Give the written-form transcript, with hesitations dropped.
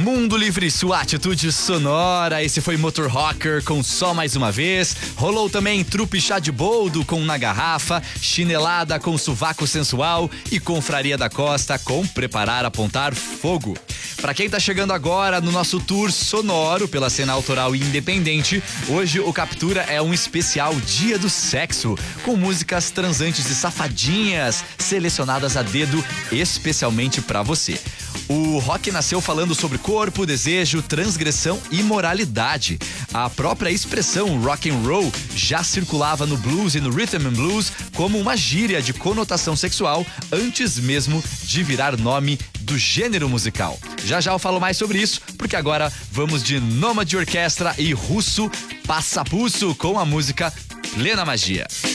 Mundo Livre, sua atitude sonora. Esse foi Motor Rocker com Só Mais Uma Vez. Rolou também Trupe Chá de Boldo com Na Garrafa, Chinelada com Sovaco Sensual e Confraria da Costa com Preparar, Apontar, Fogo. Pra quem tá chegando agora no nosso tour sonoro pela cena autoral e independente, hoje o Captura é um especial Dia do Sexo, com músicas transantes e safadinhas, selecionadas a dedo especialmente pra você. O rock nasceu falando sobre corpo, desejo, transgressão e moralidade. A própria expressão rock and roll já circulava no blues e no rhythm and blues como uma gíria de conotação sexual antes mesmo de virar nome do gênero musical. Já eu falo mais sobre isso, porque agora vamos de Nômade Orquestra e Russo Passapusso com a música Plena Magia.